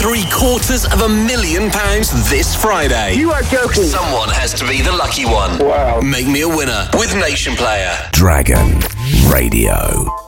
£750,000 this Friday. You are joking. Someone has to be the lucky one. Wow. Make me a winner with Nation Player. Dragon Radio.